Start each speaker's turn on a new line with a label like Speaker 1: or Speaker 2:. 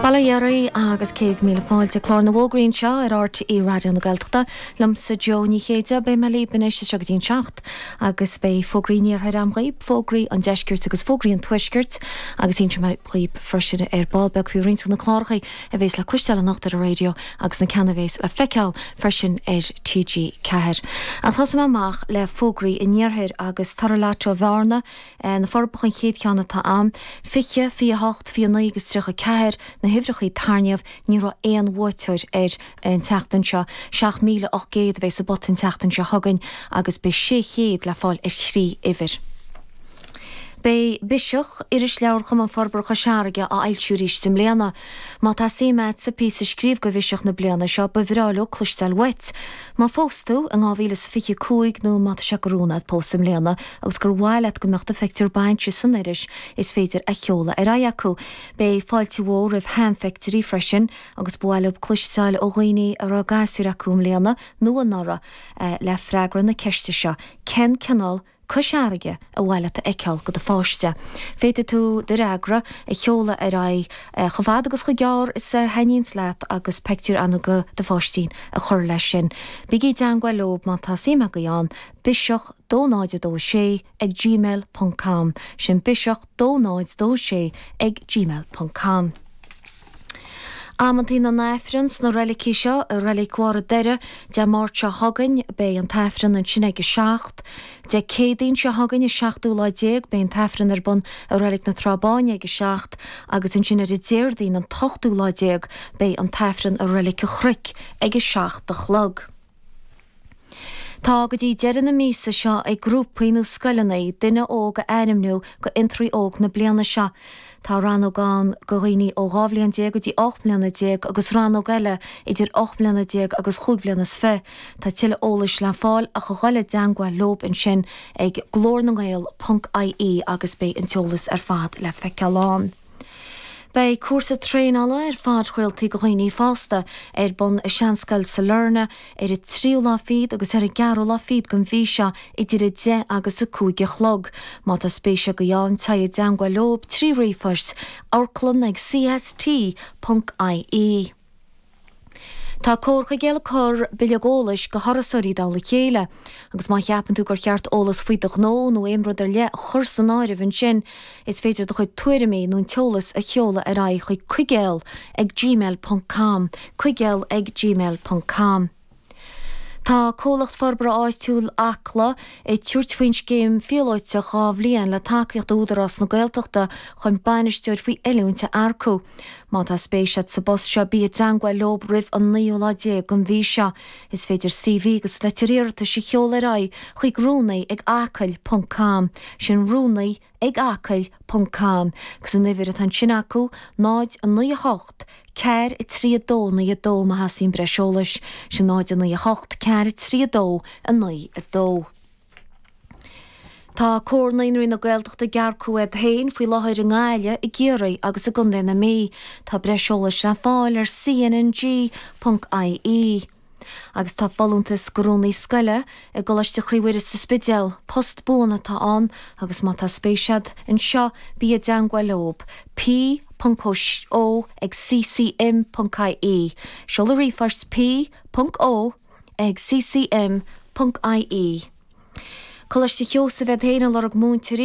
Speaker 1: Balayarí agus 100,000 fáilte chlár na bhógraín seo ar RTE Radio na Gaeltachta lum sa Jo ní chéide be me líban is se dín seacht agus be fógraíní ar am ghaib fógraí an deisgirt agus fógraí an tuisgirt agus intre me ghaib freisin ar balbeg fiú rint na chláirchaí a bhés le clistal a nacht ar a radio agus na canavés le feiceáil freisin ar TG Cahir. An thos amach le fógraí in níorthir agus tar látro bharna na forbachan chéad cheanna tá am fiche fi 8 fi 9 agus tricha Cahir na hifrachaí tarneamh ní ra éon bhúteir ar an teachtain seo 7,800 bheith sa botin teachtain seo thugann agus be 600 le fáil ar chrí ihir. Bei biseach iris leabhar chum an forbarcha seairge a ailtiúrís sim léana, má tá símeid sa pí sa scríb go bhiseach na bliana seo ba bhráú clistal wet. Má fóstú an 2025 nó má se goúnad pó sim léana agus gur bhhaile go meachta feictúr baintse san iris is féidir a cheola ar acu. Bei fáilte mhór rih handfeictorí freisin agus bhhaileh clistáil ó ghaoine ar a gasir acúm léana nó an nara le freagra na ceiste seo. Ken canal Cosharige a bhhaile a eiceáil go de fáiste. Féidir tú de ragra a cheola ar chofád agus go gear is haín leat agus pectúr anú go de fástín a chur leis sin. Bigí deanghil lob má tá síime go an biseach dónáide sé ag gmail.com sin biseach dónáid sé ag gmail.com. Amantína naifrins na relicí seo a relicúir deire de máirt se hagann be an taifrin an sin ige 7, de cédaín se hagann is 7 be an taifrin ar bun a relic na trabáin ige 7 agus an sin ar déirdaín an 8 be an taifrin a relic a chric ige 7 de chlog. Tá go dtí deireanna mísa seo ag grúpaíú scoileanna duine óga aimimnú go intrí óg na bliana seo. Tá ran ógáin go roioine ó 8 go dtí 8 agus ran ó gaile idir 8 agus 5 fé. Tá tiile ólais le fáil a go ghaile deanghil lob in sin ag glórnagail.ie agus bé an teolas ar fad le feiceáin. Bei cuasa tréála ar fád chhuiiltaí go roioine fásta ar bun a seanscail sa lurna ar i 3 láfíd agus ar i 2 láfíd gon bhí seo idir i 10 agus a 5 chlog. Má tá spéise go dheáin taid deanghil lob 3 réfars orclan ag cst.ie. Tá córcha géala chur bileagólais go thorasóí dá le chéile, agus má cheapan tú gur cheart ólas faoideach nó éon rud ar le chur san áirih an sin, is féidir do chuid tuairimí nó teolas a cheola ar chuid cuigéal ag gmail.com, cuigéal ag gmail.com. Tá cólacht forbra áistúil acla é túirtfuins céim fiáite chábhlíon le takeíocht údarrás na Gaeltachta chun bainisteúir faoi eilúnta arcú. Má tá spéisiad sa bos seo bí deanghil lob rih an 9 gon bhí seo, is féidir CV agus leitiréirta si cheola ar chuig rúnaí ag acail.com, sin rúnaí ag acail.com, gus an nifir an sin acu náid an 9 Ceir i 3 na i 2 ma hasín breisiolais, sin náid an 9 ceir i 3 a 9 Tá córnainrí na Gaeltachta gearcúid hain faoi láthir an gáile i ggéirí agus a gundéna mí, tá breisiolais le fáil ar cnng.ie. Agus tá fallúntas gorónaí scoile i golaiste chríhuiir sa spidéal post bóna tá an agus má tá spéisiad in seo bí a deanghil lob p.o ag ccm.ie. Seola rífars p.o ag ccm.ie. Colaiste cheosa bheith héanana le múntirí